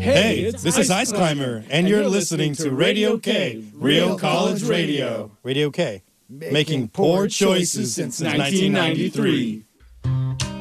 Hey, this is Ice Climber, and you're listening to Radio K, Real College Radio. Radio K, making poor choices since 1993.